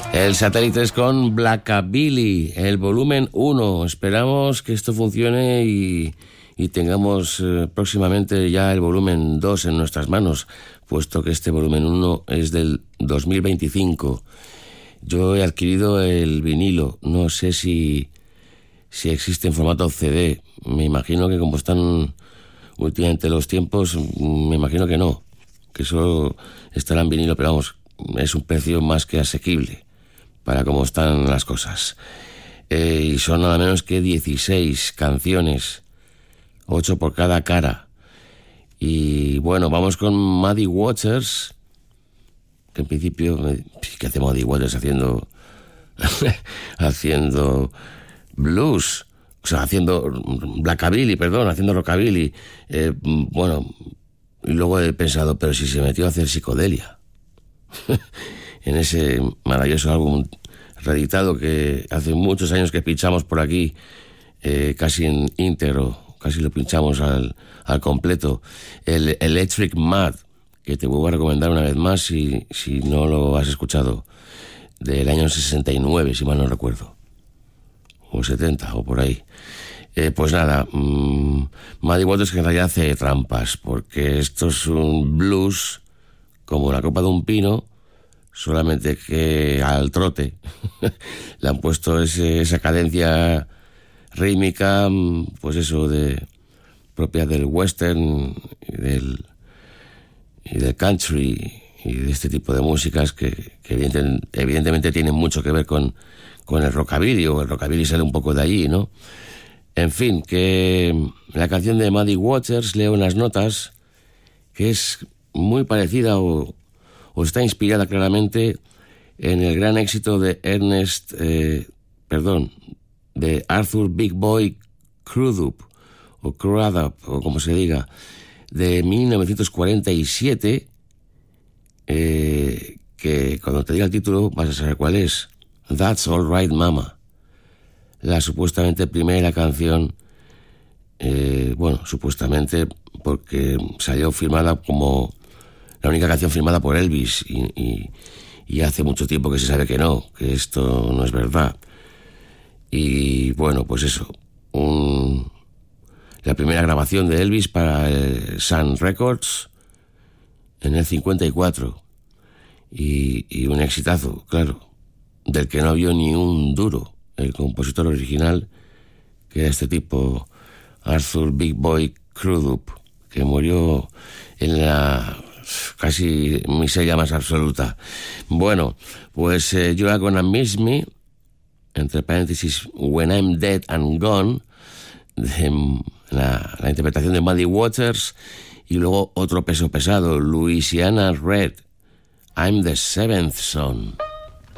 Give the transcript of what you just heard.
El satélite es con Blackabilly, el volumen 1. Esperamos que esto funcione y tengamos próximamente ya el volumen 2 en nuestras manos, puesto que este volumen 1 es del 2025. Yo he adquirido el vinilo, no sé si existe en formato CD. Me imagino que como están últimamente los tiempos, me imagino que no, que solo estará en vinilo, pero vamos, es un precio más que asequible para cómo están las cosas. Y son nada menos que 16 canciones, 8 por cada cara. Y bueno, vamos con Muddy Waters, que en principio, ¿qué hace Muddy Waters haciendo haciendo blues? O sea, haciendo blackabilly, perdón, haciendo rockabilly. Bueno, y luego he pensado, pero si se metió a hacer psicodelia en ese maravilloso álbum reeditado que hace muchos años que pinchamos por aquí, casi en íntegro, casi lo pinchamos al completo, el Electric Mad, que te vuelvo a recomendar una vez más si no lo has escuchado, del año 69, si mal no recuerdo, o 70, o por ahí. Pues nada, Muddy Waters, que en realidad hace trampas, porque esto es un blues como la copa de un pino, solamente que al trote le han puesto esa cadencia rítmica, pues eso, propia del western y del country y de este tipo de músicas que evidentemente tienen mucho que ver con el rockabilly, o el rockabilly sale un poco de allí, ¿no? En fin, que la canción de Muddy Waters, leo en las notas, que es muy parecida o está inspirada claramente en el gran éxito de de Arthur Big Boy Crudup, o Crudup, o como se diga, de 1947, que cuando te diga el título vas a saber cuál es. That's All Right Mama, la supuestamente primera canción, supuestamente porque salió firmada como la única canción firmada por Elvis, y hace mucho tiempo que se sabe que esto no es verdad. Y bueno, pues eso, la primera grabación de Elvis para Sun Records en el 54, y un exitazo, claro, del que no vio ni un duro el compositor original, que era este tipo, Arthur Big Boy Crudup, que murió en la casi miseria más absoluta. Bueno, pues You're Gonna Miss Me, entre paréntesis, When I'm Dead and Gone, de la interpretación de Muddy Waters, y luego otro peso pesado, Louisiana Red, I'm the Seventh Son.